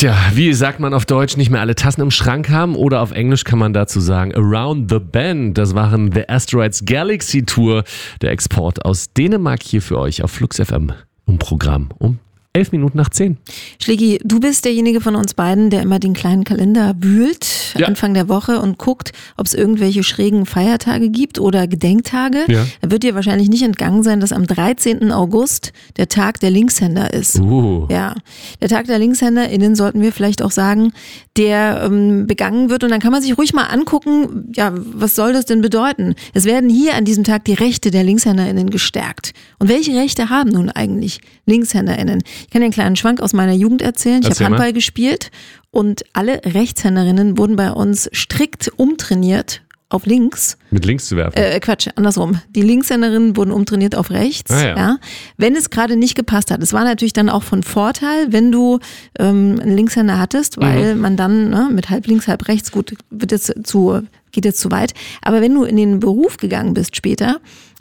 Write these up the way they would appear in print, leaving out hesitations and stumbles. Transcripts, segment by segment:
Tja, wie sagt man auf Deutsch, nicht mehr alle Tassen im Schrank haben, oder auf Englisch kann man dazu sagen Around the Bend. Das waren The Asteroids Galaxy Tour, der Export aus Dänemark hier für euch auf Flux FM im Programm um 11 Minuten nach 10. Schlägi, du bist derjenige von uns beiden, der immer den kleinen Kalender wühlt, Anfang der Woche, und guckt, ob es irgendwelche schrägen Feiertage gibt oder Gedenktage. Ja. Da wird dir wahrscheinlich nicht entgangen sein, dass am 13. August der Tag der Linkshänder ist. Ja, der Tag der LinkshänderInnen, sollten wir vielleicht auch sagen, der begangen wird. Und dann kann man sich ruhig mal angucken, ja, was soll das denn bedeuten? Es werden hier an diesem Tag die Rechte der LinkshänderInnen gestärkt. Und welche Rechte haben nun eigentlich LinkshänderInnen? Ich kann dir einen kleinen Schwank aus meiner Jugend erzählen. Ich habe Handball gespielt und alle Rechtshänderinnen wurden bei uns strikt umtrainiert auf links. Mit links zu werfen? Quatsch, andersrum. Die Linkshänderinnen wurden umtrainiert auf rechts. Ja. Wenn es gerade nicht gepasst hat. Es war natürlich dann auch von Vorteil, wenn du einen Linkshänder hattest, weil man dann mit halb links, halb rechts, gut, geht jetzt zu weit. Aber wenn du in den Beruf gegangen bist später,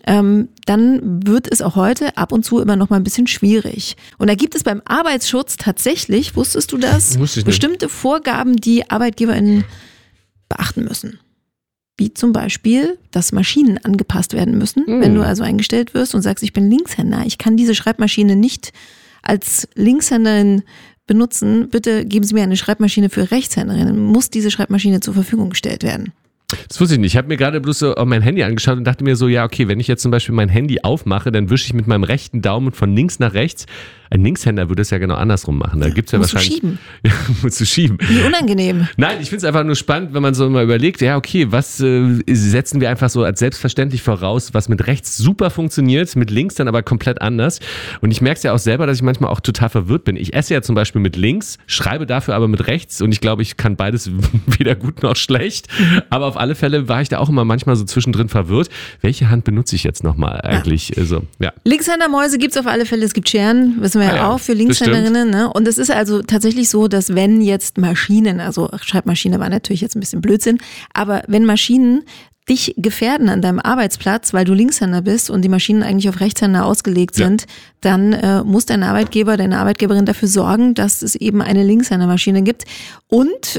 dann wird es auch heute ab und zu immer noch mal ein bisschen schwierig. Und da gibt es beim Arbeitsschutz tatsächlich, wusstest du das, bestimmte Vorgaben, die ArbeitgeberInnen beachten müssen. Wie zum Beispiel, dass Maschinen angepasst werden müssen. Wenn du also eingestellt wirst und sagst, ich bin Linkshänder, ich kann diese Schreibmaschine nicht als Linkshänderin benutzen, bitte geben Sie mir eine Schreibmaschine für Rechtshänderinnen. Muss diese Schreibmaschine zur Verfügung gestellt werden? Das wusste ich nicht. Ich habe mir gerade bloß so mein Handy angeschaut und dachte mir so, ja okay, wenn ich jetzt zum Beispiel mein Handy aufmache, dann wische ich mit meinem rechten Daumen von links nach rechts. Ein Linkshänder würde es ja genau andersrum machen. Da gibt's ja wahrscheinlich. Schieben. Ja, musst du schieben. Wie unangenehm. Nein, ich finde es einfach nur spannend, wenn man so mal überlegt, ja okay, was setzen wir einfach so als selbstverständlich voraus, was mit rechts super funktioniert, mit links dann aber komplett anders. Und ich merke es ja auch selber, dass ich manchmal auch total verwirrt bin. Ich esse ja zum Beispiel mit links, schreibe dafür aber mit rechts, und ich glaube, ich kann beides weder gut noch schlecht. Aber auf alle Fälle war ich da auch immer manchmal so zwischendrin verwirrt. Welche Hand benutze ich jetzt nochmal eigentlich? Linkshändermäuse gibt es auf alle Fälle. Es gibt Scheren, wissen wir ja auch, für Linkshänderinnen. Ne? Und es ist also tatsächlich so, dass wenn jetzt Maschinen, also Schreibmaschine war natürlich jetzt ein bisschen Blödsinn, aber wenn Maschinen dich gefährden an deinem Arbeitsplatz, weil du Linkshänder bist und die Maschinen eigentlich auf Rechtshänder ausgelegt sind, dann muss dein Arbeitgeber, deine Arbeitgeberin dafür sorgen, dass es eben eine Linkshändermaschine gibt. Und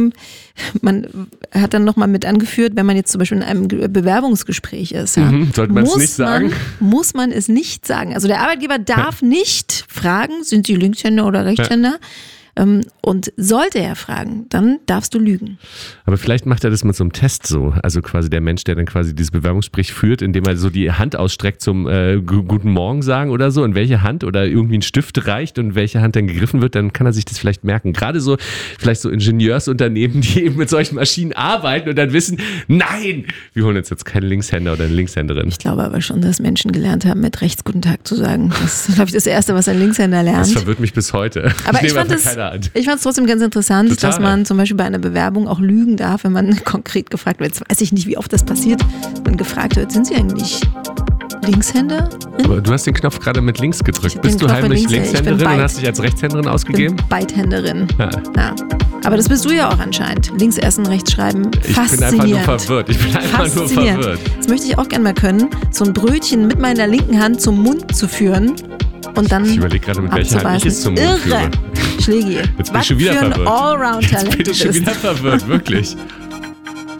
man hat dann nochmal mit angeführt, wenn man jetzt zum Beispiel in einem Bewerbungsgespräch ist, sollte man es nicht sagen? Muss man es nicht sagen. Also der Arbeitgeber darf nicht fragen, sind Sie Linkshänder oder Rechtshänder? Und sollte er fragen, dann darfst du lügen. Aber vielleicht macht er das mit so einem Test so. Also quasi der Mensch, der dann quasi dieses Bewerbungsgespräch führt, indem er so die Hand ausstreckt zum Guten Morgen sagen oder so, und welche Hand oder irgendwie ein Stift reicht und welche Hand dann gegriffen wird, dann kann er sich das vielleicht merken. Gerade so, vielleicht so Ingenieursunternehmen, die eben mit solchen Maschinen arbeiten und dann wissen, nein, wir holen uns jetzt keinen Linkshänder oder eine Linkshänderin. Ich glaube aber schon, dass Menschen gelernt haben, mit rechts Guten Tag zu sagen. Das ist, glaube ich, das Erste, was ein Linkshänder lernt. Das verwirrt mich bis heute. Aber ich fand es trotzdem ganz interessant, dass man zum Beispiel bei einer Bewerbung auch lügen darf, wenn man konkret gefragt wird. Jetzt weiß ich nicht, wie oft das passiert. Man gefragt wird, sind Sie eigentlich Linkshänder? Aber du hast den Knopf gerade mit links gedrückt. Bist du heimlich Linkshänderin und hast dich als Rechtshänderin ausgegeben? Ich bin Beidhänderin. Ja. Aber das bist du ja auch anscheinend. Links essen, rechts schreiben. Faszinierend. Ich bin einfach nur verwirrt. Das möchte ich auch gerne mal können. So ein Brötchen mit meiner linken Hand zum Mund zu führen. Und dann ich überlege gerade, mit welcher Hand ich es zum Mund führe. Schlägi. Jetzt bin ich schon wieder verwirrt. Allround-Talent. Jetzt bin ich schon wieder verwirrt, wirklich.